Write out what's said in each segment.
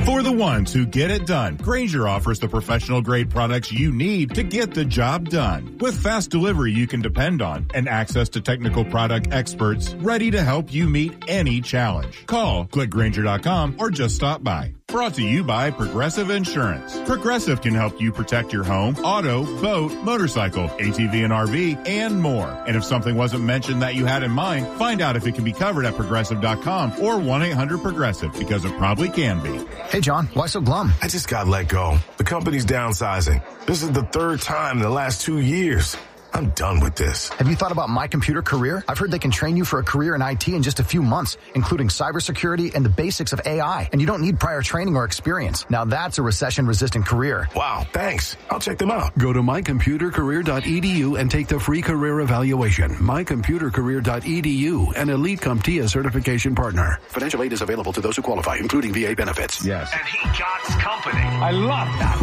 For the ones who get it done, Grainger offers the professional-grade products you need to get the job done. With fast delivery you can depend on and access to technical product experts ready to help you meet any challenge. Call, click Grainger.com, or just stop by. Brought to you by Progressive Insurance. Progressive can help you protect your home, auto, boat, motorcycle, ATV and RV, and more. And if something wasn't mentioned that you had in mind, find out if it can be covered at Progressive.com or 1-800-PROGRESSIVE, because it probably can be. Hey, John, why so glum? I just got let go. The company's downsizing. This is the third time in the last 2 years. I'm done with this. Have you thought about My Computer Career? I've heard they can train you for a career in IT in just a few months, including cybersecurity and the basics of AI. And you don't need prior training or experience. Now that's a recession-resistant career. Wow, thanks. I'll check them out. Go to mycomputercareer.edu and take the free career evaluation. mycomputercareer.edu, an Elite CompTIA certification partner. Financial aid is available to those who qualify, including VA benefits. Yes. And he Gotts Company. I love that.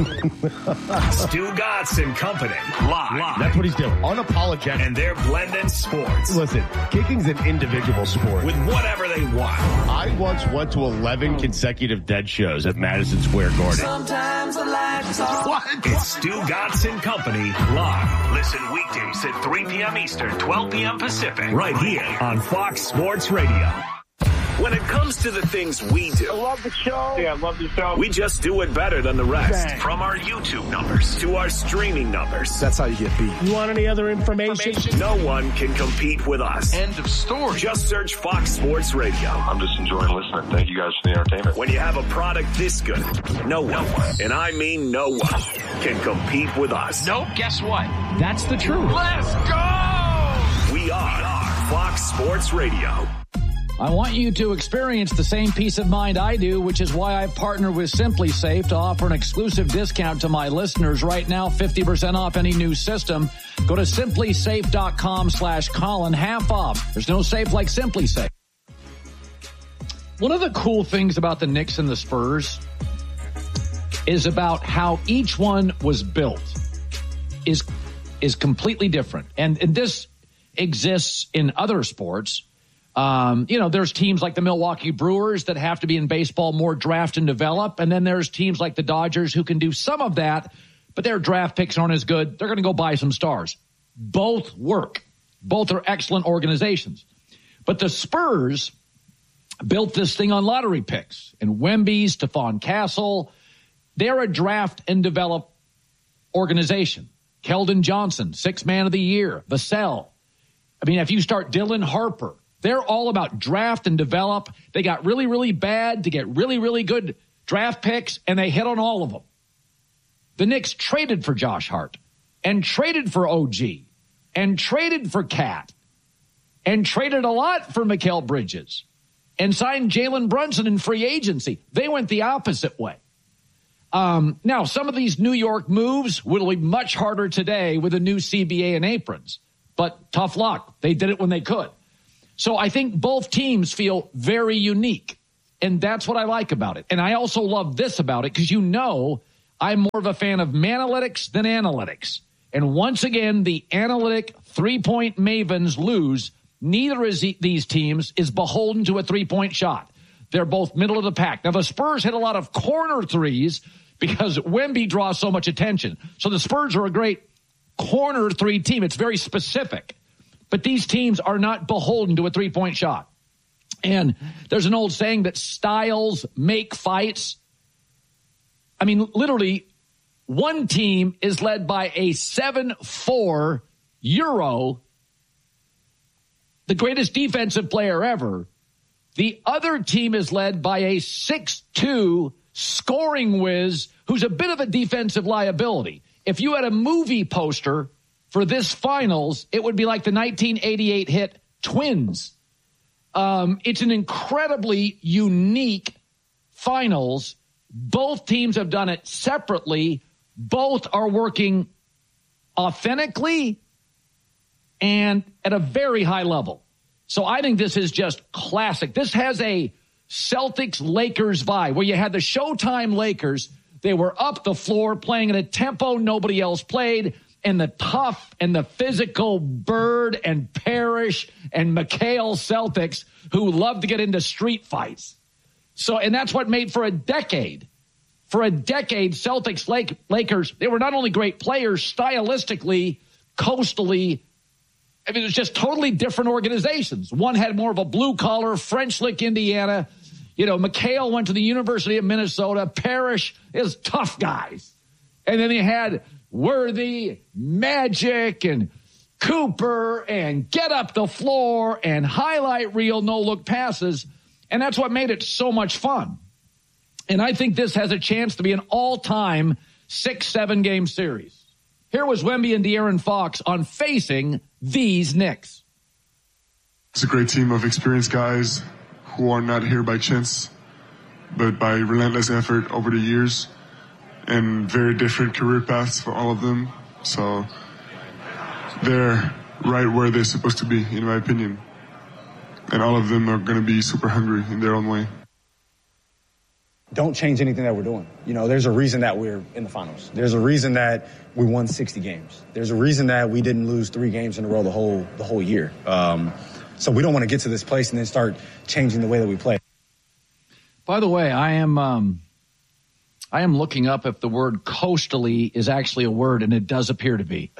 Stu Gotts and Company. Live. That's what he's doing. Unapologetic. And they're blending sports. Listen, kicking's an individual sport. With whatever they want. I once went to 11 consecutive dead shows at Madison Square Garden. Sometimes I like to talk. What? It's Stu Gotts and Company live. Listen weekdays at 3 p.m. Eastern, 12 p.m. Pacific. Right here on Fox Sports Radio. When it comes to the things we do. I love the show. Yeah, I love the show. We just do it better than the rest. Bang. From our YouTube numbers to our streaming numbers. That's how you get beat. You want any other information? No one can compete with us. End of story. Just search Fox Sports Radio. I'm just enjoying listening. Thank you guys for the entertainment. When you have a product this good, no one, and I mean no one, can compete with us. Nope, guess what? That's the truth. Let's go! We are Fox Sports Radio. I want you to experience the same peace of mind I do, which is why I've partnered with SimpliSafe to offer an exclusive discount to my listeners right now, 50% off any new system. Go to simplysafe.com/Colin, half off. There's no safe like SimpliSafe. One of the cool things about the Knicks and the Spurs is about how each one was built is completely different. And this exists in other sports. There's teams like the Milwaukee Brewers that have to be in baseball more draft and develop. And then there's teams like the Dodgers who can do some of that, but their draft picks aren't as good. They're going to go buy some stars. Both work. Both are excellent organizations. But the Spurs built this thing on lottery picks. And Wemby, Stephon Castle, they're a draft and develop organization. Keldon Johnson, 6th man of the year. Vassell. I mean, if you start Dylan Harper, they're all about draft and develop. They got really, really bad to get really, really good draft picks, and they hit on all of them. The Knicks traded for Josh Hart and traded for OG and traded for Cat and traded a lot for Mikal Bridges and signed Jalen Brunson in free agency. They went the opposite way. Now, some of these New York moves will be much harder today with a new CBA and aprons, but tough luck. They did it when they could. So I think both teams feel very unique, and that's what I like about it. And I also love this about it because I'm more of a fan of Manalytics than analytics. And once again, the analytic three-point mavens lose. Neither of these teams is beholden to a three-point shot. They're both middle of the pack. Now, the Spurs hit a lot of corner threes because Wemby draws so much attention. So the Spurs are a great corner three team. It's very specific. But these teams are not beholden to a three-point shot. And there's an old saying that styles make fights. I mean, literally, one team is led by a 7'4" Euro, the greatest defensive player ever. The other team is led by a 6'2" scoring whiz who's a bit of a defensive liability. If you had a movie poster for this finals, it would be like the 1988 hit Twins. It's an incredibly unique finals. Both teams have done it separately. Both are working authentically and at a very high level. So I think this is just classic. This has a Celtics-Lakers vibe where you had the Showtime Lakers. They were up the floor playing at a tempo nobody else played. And the tough and the physical Bird and Parrish and McHale Celtics who love to get into street fights. So, and that's what made for a decade For a decade, Celtics, Lakers, they were not only great players, stylistically, coastally, I mean, it was just totally different organizations. One had more of a blue-collar, French Lick, Indiana. You know, McHale went to the University of Minnesota. Parrish is tough guys. And then you had Worthy, Magic, and Cooper, and get up the floor, and highlight reel, no-look passes. And that's what made it so much fun. And I think this has a chance to be an all-time 6-7 game series. Here was Wemby and De'Aaron Fox on facing these Knicks. It's a great team of experienced guys who are not here by chance, but by relentless effort over the years, and very different career paths for all of them. So they're right where they're supposed to be, in my opinion. And all of them are going to be super hungry in their own way. Don't change anything that we're doing. You know, there's a reason that we're in the finals. There's a reason that we won 60 games. There's a reason that we didn't lose 3 games in a row the whole year. So we don't want to get to this place and then start changing the way that we play. By the way, I am looking up if the word coastally is actually a word, and it does appear to be.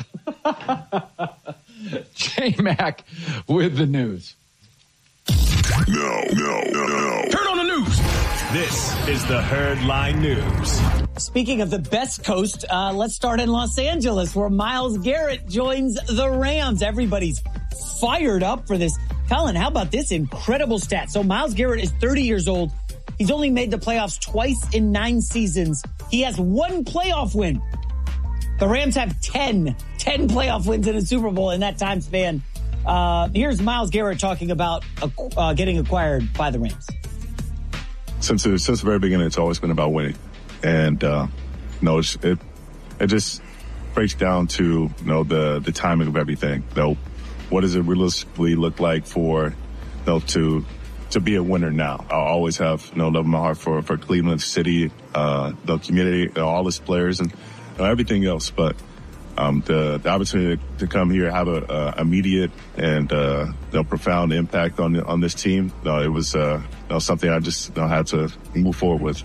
J-Mac with the news. No. Turn on the news. This is the Herdline News. Speaking of the best coast, let's start in Los Angeles, where Myles Garrett joins the Rams. Everybody's fired up for this. Colin, how about this incredible stat? So Myles Garrett is 30 years old. He's only made the playoffs twice in 9 seasons. He has 1 playoff win. The Rams have 10 playoff wins in a Super Bowl in that time span. Here's Myles Garrett talking about getting acquired by the Rams. Since the very beginning, it's always been about winning. And, it just breaks down to, the timing of everything. What does it realistically look like for, to be a winner now? I'll always have, love in my heart for Cleveland City, the community, all its players and everything else. But, the opportunity to come here, have a immediate and, profound impact on this team. It was, something I just had to move forward with.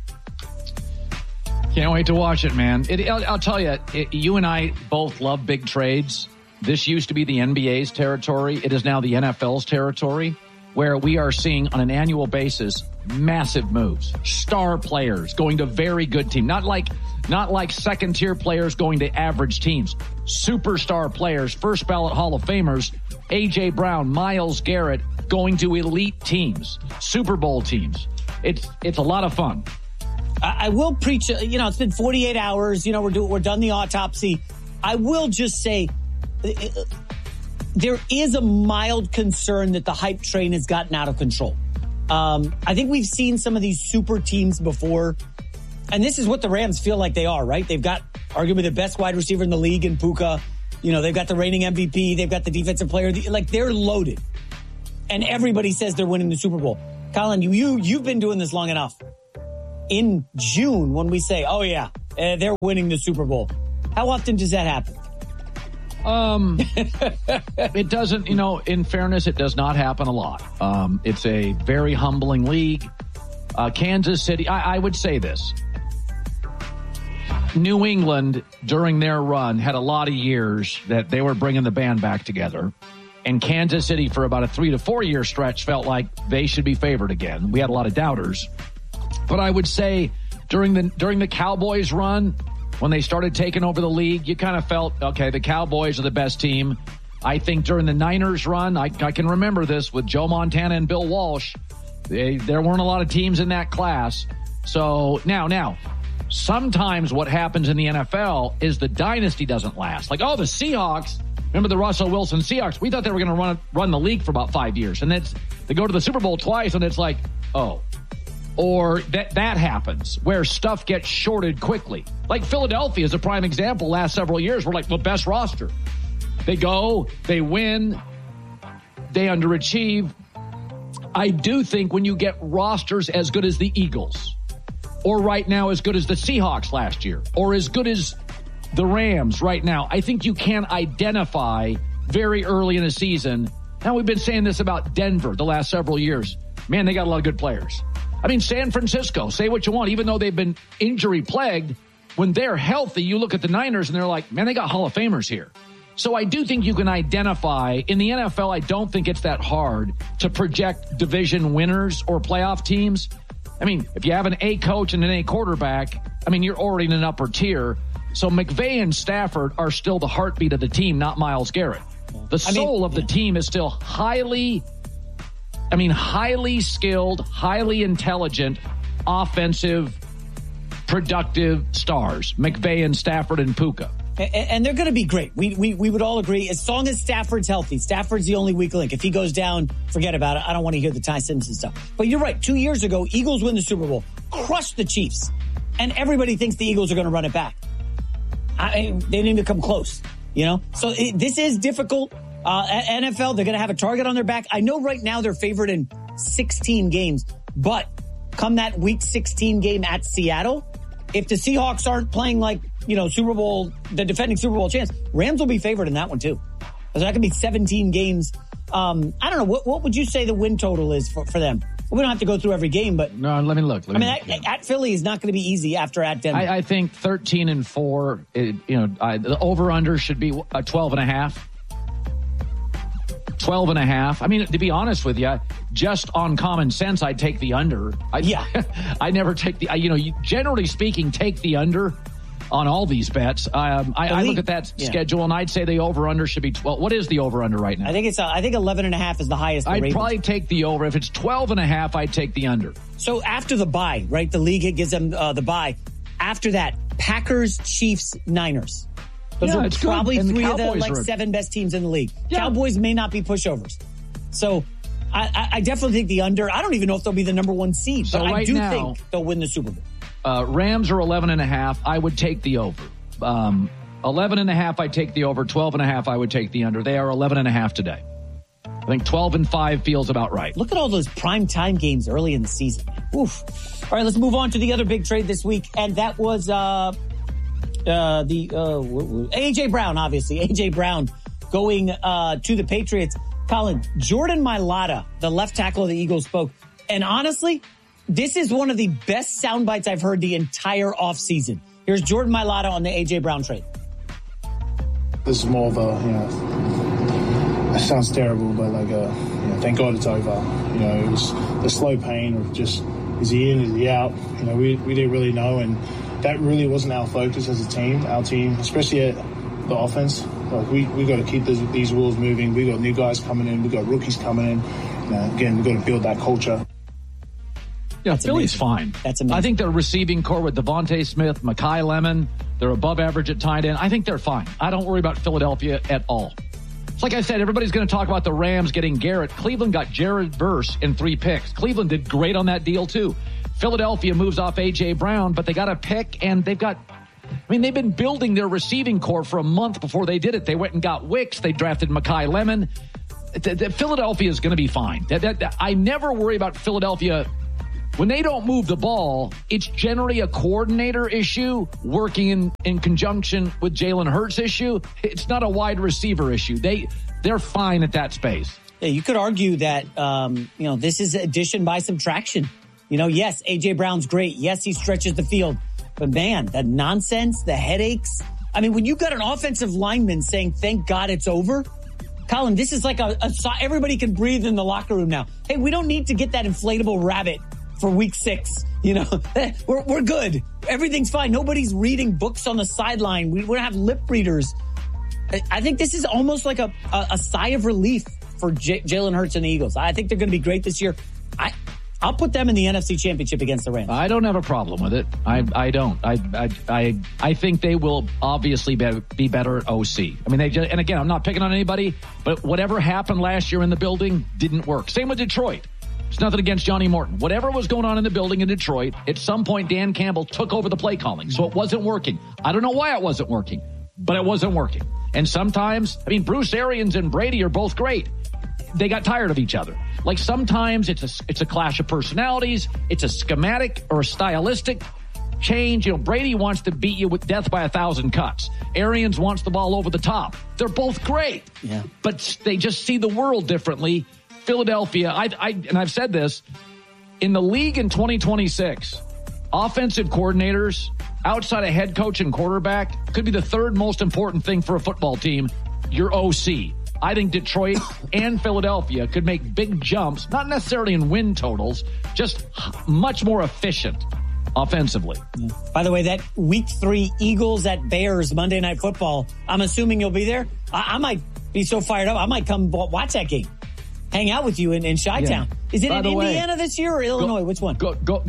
Can't wait to watch it, man. I'll tell you, you and I both love big trades. This used to be the NBA's territory. It is now the NFL's territory, where we are seeing on an annual basis massive moves. Star players going to very good teams. Not like second-tier players going to average teams. Superstar players, first ballot Hall of Famers, A.J. Brown, Myles Garrett, going to elite teams, Super Bowl teams. It's a lot of fun. I will preach, it's been 48 hours. We're done the autopsy. I will just say there is a mild concern that the hype train has gotten out of control. I think we've seen some of these super teams before, and this is what the Rams feel like they are, right? They've got arguably the best wide receiver in the league in Puka. They've got the reigning MVP. They've got the defensive player. They're loaded. And everybody says they're winning the Super Bowl. Colin, you've been doing this long enough. In June, when we say, oh yeah, they're winning the Super Bowl, how often does that happen? It doesn't, in fairness, it does not happen a lot. It's a very humbling league. Kansas City, I would say this. New England, during their run, had a lot of years that they were bringing the band back together. And Kansas City, for about a 3 to 4 year stretch, felt like they should be favored again. We had a lot of doubters. But I would say during the Cowboys run, when they started taking over the league, you kind of felt, okay, the Cowboys are the best team. I think during the Niners run, I can remember this with Joe Montana and Bill Walsh. There weren't a lot of teams in that class. So now, sometimes what happens in the NFL is the dynasty doesn't last. Like, the Seahawks, remember the Russell Wilson Seahawks? We thought they were going to run the league for about 5 years. And they go to the Super Bowl twice, and it's like, oh. Or that happens where stuff gets shorted quickly. Like Philadelphia is a prime example. Last several years, we're like the best roster. They go, they win, they underachieve. I do think when you get rosters as good as the Eagles, or right now as good as the Seahawks last year, or as good as the Rams right now, I think you can identify very early in a season. Now, we've been saying this about Denver the last several years. Man, they got a lot of good players. I mean, San Francisco, say what you want, even though they've been injury-plagued, when they're healthy, you look at the Niners and they're like, man, they got Hall of Famers here. So I do think you can identify, in the NFL, I don't think it's that hard to project division winners or playoff teams. I mean, if you have an A coach and an A quarterback, I mean, you're already in an upper tier. So McVay and Stafford are still the heartbeat of the team, not Myles Garrett. The soul of the team is still highly skilled, highly intelligent, offensive, productive stars. McVay and Stafford and Puka. And they're going to be great. We would all agree. As long as Stafford's healthy, Stafford's the only weak link. If he goes down, forget about it. I don't want to hear the Ty Simpson stuff. But you're right. 2 years ago, Eagles win the Super Bowl, crushed the Chiefs. And everybody thinks the Eagles are going to run it back. They didn't even come close, you know? So this is difficult. NFL, they're going to have a target on their back. I know right now they're favored in 16 games, but come that week 16 game at Seattle, if the Seahawks aren't playing like, you know, the defending Super Bowl champs, Rams will be favored in that one too. So that could be 17 games. I don't know. What would you say the win total is for them? We don't have to go through every game, but no. Let me look. At Philly is not going to be easy after at Denver. I think 13-4. The over/under should be 12.5. 12.5. I mean, to be honest with you, just on common sense, I'd take the under. I never take the. Generally speaking, take the under on all these bets. I look at that schedule and I'd say the over/under should be 12. What is the over/under right now? I think 11.5 is the highest. I'd probably take the over. If it's 12.5, I'd take the under. So after the bye, right? The league gives them the bye. After that, Packers, Chiefs, Niners. Those are probably three of the 7 best teams in the league. Yeah. Cowboys may not be pushovers. So I definitely think the under. I don't even know if they'll be the number 1 seed, but I do think they'll win the Super Bowl. Rams are 11.5. I would take the over. 11.5, I'd take the over. 12.5, I would take the under. They are 11.5 today. I think 12-5 feels about right. Look at all those primetime games early in the season. Oof. All right, let's move on to the other big trade this week, and that was A.J. Brown, obviously. A.J. Brown going to the Patriots. Colin, Jordan Mailata, the left tackle of the Eagles, spoke. And honestly, this is one of the best sound bites I've heard the entire offseason. Here's Jordan Mailata on the A.J. Brown trade. This is more of it sounds terrible, but thank God it's over. It was the slow pain of just, is he in, is he out? We didn't really know, and that really wasn't our focus as a team. Our team, especially at the offense, we got to keep these wheels moving. We got new guys coming in. We got rookies coming in. Again, we got to build that culture. Yeah, Philly's fine. That's amazing. I think their receiving core with Devontae Smith, Mekhi Lemon, they're above average at tight end. I think they're fine. I don't worry about Philadelphia at all. It's like I said, everybody's going to talk about the Rams getting Garrett. Cleveland got Jared Verse in 3 picks. Cleveland did great on that deal too. Philadelphia moves off A.J. Brown, but they got a pick, and they've been building their receiving core for a month before they did it. They went and got Wicks. They drafted Mekhi Lemon. Philadelphia is going to be fine. I never worry about Philadelphia. When they don't move the ball, it's generally a coordinator issue working in conjunction with Jalen Hurts issue. It's not a wide receiver issue. They're fine at that space. Yeah, you could argue that, this is addition by subtraction. Yes, A.J. Brown's great. Yes, he stretches the field. But man, the nonsense, the headaches. I mean, when you got an offensive lineman saying, thank God it's over. Colin, this is like everybody can breathe in the locker room now. Hey, we don't need to get that inflatable rabbit for week 6. We're good. Everything's fine. Nobody's reading books on the sideline. We don't have lip readers. I think this is almost like a sigh of relief for Jalen Hurts and the Eagles. I think they're going to be great this year. I'll put them in the NFC Championship against the Rams. I don't have a problem with it. I don't. I think they will obviously be better at OC. I mean, and again, I'm not picking on anybody, but whatever happened last year in the building didn't work. Same with Detroit. It's nothing against Johnny Morton. Whatever was going on in the building in Detroit, at some point Dan Campbell took over the play calling, so it wasn't working. I don't know why it wasn't working, but it wasn't working. And sometimes, Bruce Arians and Brady are both great. They got tired of each other. Like sometimes it's a clash of personalities. It's a schematic or a stylistic change. Brady wants to beat you with death by 1,000 cuts. Arians wants the ball over the top. They're both great. In the league in 2026, offensive coordinators outside of head coach and quarterback could be the third most important thing for a football team, your OC. I think Detroit and Philadelphia could make big jumps, not necessarily in win totals, just much more efficient offensively. Yeah. By the way, that week 3 Eagles at Bears Monday Night Football, I'm assuming you'll be there. I might be so fired up, I might come watch that game. Hang out with you in Chi-Town. Yeah. Is it in Indiana this year or Illinois? Which one? Go go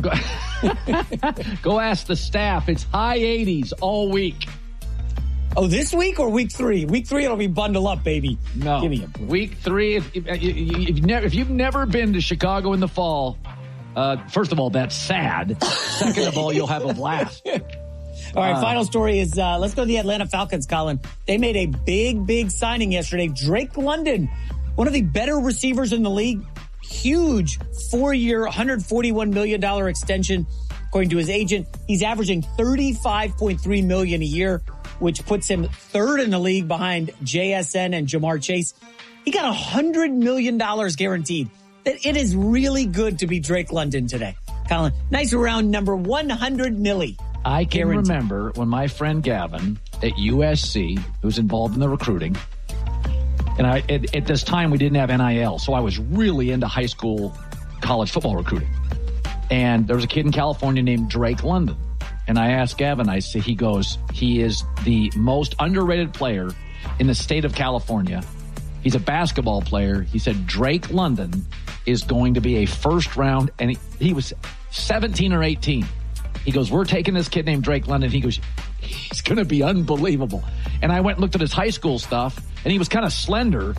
ask the staff. It's high 80s all week. Oh, this week or week 3? Week 3, it'll be bundle up, baby. No. Give me a break. Week 3, if you've never been to Chicago in the fall, first of all, that's sad. Second of all, you'll have a blast. All right, final story is, let's go to the Atlanta Falcons, Colin. They made a big signing yesterday. Drake London, one of the better receivers in the league. Huge 4-year, $141 million extension. According to his agent, he's averaging $35.3 million a year, which puts him third in the league behind JSN and Jamar Chase. He got $100 million guaranteed. That it is really good to be Drake London today. Colin, nice round number 100 milli. I can remember when my friend Gavin at USC, who's involved in the recruiting, and at this time we didn't have NIL, so I was really into high school, college football recruiting. And there was a kid in California named Drake London. And I asked Gavin, he goes, he is the most underrated player in the state of California. He's a basketball player. He said Drake London is going to be a first round, and he was 17 or 18. He goes, we're taking this kid named Drake London. He goes, he's going to be unbelievable. And I went and looked at his high school stuff, and he was kind of slender,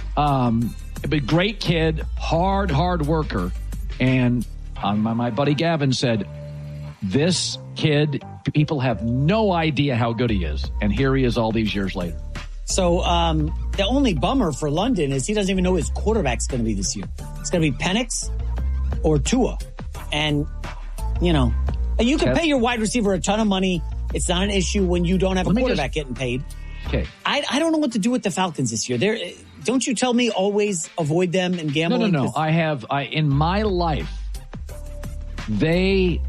but great kid, hard worker. And my buddy Gavin said, this kid, people have no idea how good he is. And here he is all these years later. So the only bummer for London is he doesn't even know who his quarterback's going to be this year. It's going to be Penix or Tua. And, you know, you can pay your wide receiver a ton of money. It's not an issue when you don't have a quarterback getting paid. Okay. I don't know what to do with the Falcons this year. Don't you tell me always avoid them and gamble? No. In my life, they're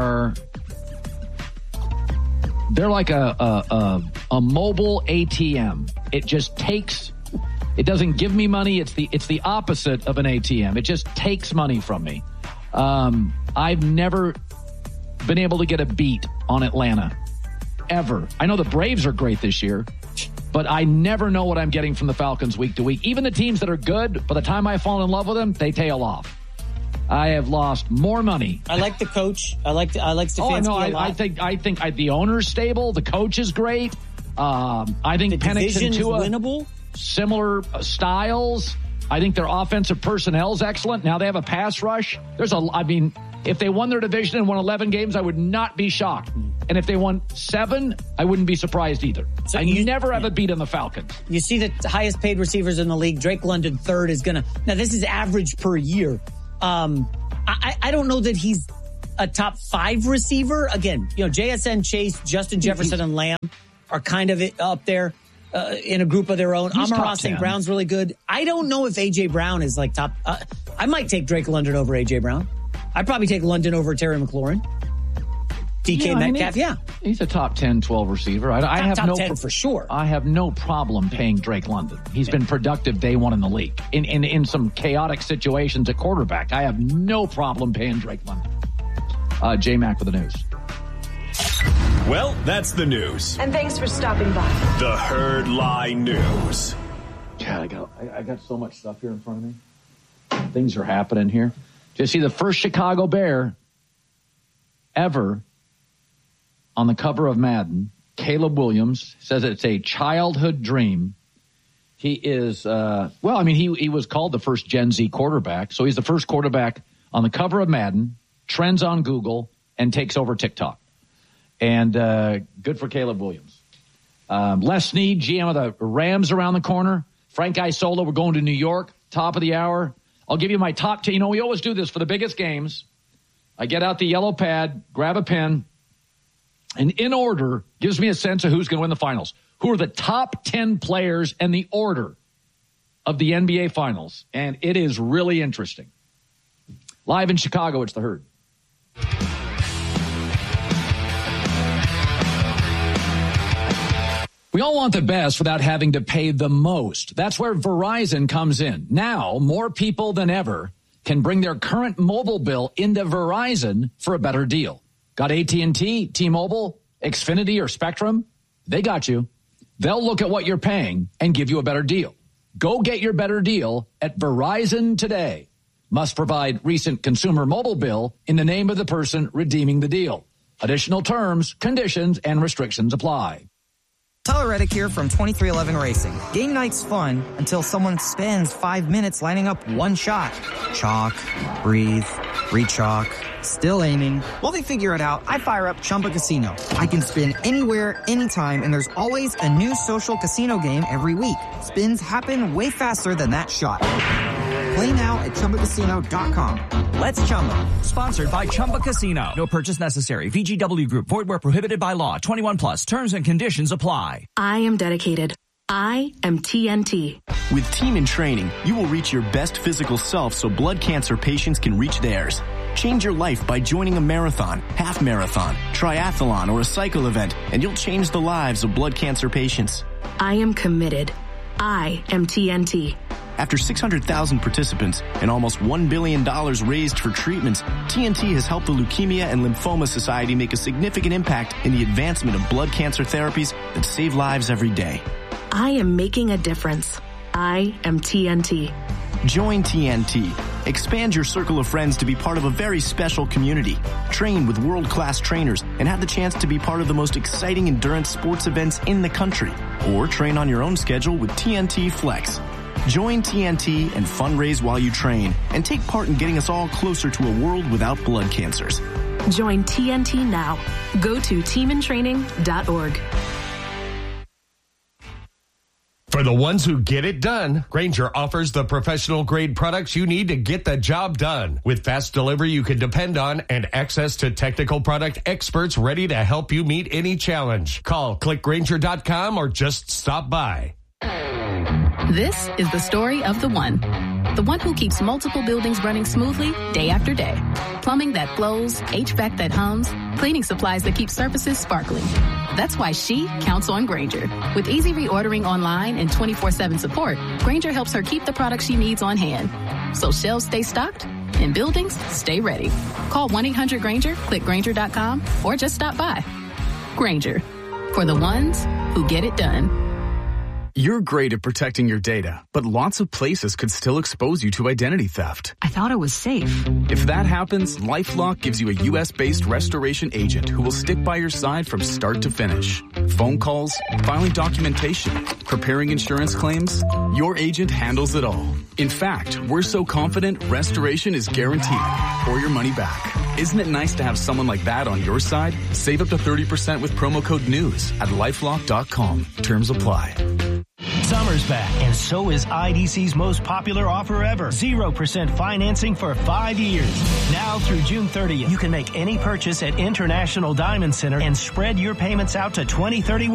like a mobile ATM. It doesn't give me money. It's the opposite of an ATM. It just takes money from me. I've never been able to get a beat on Atlanta ever. I know the Braves are great this year, but I never know what I'm getting from the Falcons week to week. Even the teams that are good, by the time I fall in love with them, they tail off. I have lost more money. I like the coach. I like Stefanski a lot. I think the owner's stable. The coach is great. I think Penix and Tua winnable. Similar styles. I think their offensive personnel is excellent. Now they have a pass rush. If they won their division and won 11 games, I would not be shocked. And if they won 7, I wouldn't be surprised either. So you never have a beat on the Falcons. You see the highest paid receivers in the league. Drake London third is now this is average per year. I don't know that he's a top 5 receiver. Again, JSN, Chase, Justin Jefferson, and Lamb are kind of up there in a group of their own. Amon-Ra St. Brown's really good. I don't know if A.J. Brown is like top. I might take Drake London over A.J. Brown. I'd probably take London over Terry McLaurin. DK Metcalf, he's a top 10, 12 receiver. I have top 10 for sure. I have no problem paying Drake London. He's been productive day one in the league. In some chaotic situations at quarterback, I have no problem paying Drake London. J-Mac with the news. Well, that's the news. And thanks for stopping by. The Herd Lie News. God, I got so much stuff here in front of me. Things are happening here. Did you see the first Chicago Bear ever on the cover of Madden? Caleb Williams says it's a childhood dream. He is, he was called the first Gen Z quarterback. So he's the first quarterback on the cover of Madden, trends on Google, and takes over TikTok. And good for Caleb Williams. Les Snead, GM of the Rams around the corner. Frank Isola, we're going to New York, top of the hour. I'll give you my top 10. We always do this for the biggest games. I get out the yellow pad, grab a pen, and in order, gives me a sense of who's going to win the finals. Who are the top 10 players and the order of the NBA Finals? And it is really interesting. Live in Chicago, it's The Herd. We all want the best without having to pay the most. That's where Verizon comes in. Now, more people than ever can bring their current mobile bill into Verizon for a better deal. Got AT&T, T-Mobile, Xfinity, or Spectrum? They got you. They'll look at what you're paying and give you a better deal. Go get your better deal at Verizon today. Must provide recent consumer mobile bill in the name of the person redeeming the deal. Additional terms, conditions, and restrictions apply. Tyler Reddick here from 2311 Racing. Game night's fun until someone spends 5 minutes lining up one shot. Chalk, breathe, re-chalk, still aiming. While they figure it out, I fire up Chumba Casino. I can spin anywhere, anytime, and there's always a new social casino game every week. Spins happen way faster than that shot. Play now at ChumbaCasino.com. Let's Chumba. Sponsored by Chumba Casino. No purchase necessary. VGW Group. Void where prohibited by law. 21 plus. Terms and conditions apply. I am dedicated. I am TNT. With Team in Training, you will reach your best physical self so blood cancer patients can reach theirs. Change your life by joining a marathon, half marathon, triathlon, or a cycle event, and you'll change the lives of blood cancer patients. I am committed. I am TNT. After 600,000 participants and almost $1 billion raised for treatments, TNT has helped the Leukemia and Lymphoma Society make a significant impact in the advancement of blood cancer therapies that save lives every day. I am making a difference. I am TNT. Join TNT. Expand your circle of friends to be part of a very special community. Train with world-class trainers and have the chance to be part of the most exciting endurance sports events in the country. Or train on your own schedule with TNT Flex. Join TNT and fundraise while you train and take part in getting us all closer to a world without blood cancers. Join TNT now. Go to teamintraining.org. For the ones who get it done, Grainger offers the professional grade products you need to get the job done. With fast delivery you can depend on and access to technical product experts ready to help you meet any challenge. Call, click Grainger.com or just stop by. This is the story of the one who keeps multiple buildings running smoothly day after day. Plumbing that flows, HVAC that hums, cleaning supplies that keep surfaces sparkling. That's why she counts on Grainger. With easy reordering online and 24/7 support, Grainger helps her keep the products she needs on hand. So shelves stay stocked and buildings stay ready. Call 1-800-GRAINGER, click Grainger.com, or just stop by. Grainger, for the ones who get it done. You're great at protecting your data, but lots of places could still expose you to identity theft. I thought it was safe. If that happens, LifeLock gives you a U.S.-based restoration agent who will stick by your side from start to finish. Phone calls, filing documentation, preparing insurance claims, your agent handles it all. In fact, we're so confident restoration is guaranteed or your money back. Isn't it nice to have someone like that on your side? Save up to 30% with promo code NEWS at LifeLock.com. Terms apply. Summer's back, and so is IDC's most popular offer ever. 0% financing for 5 years. Now through June 30th, you can make any purchase at International Diamond Center and spread your payments out to 2031.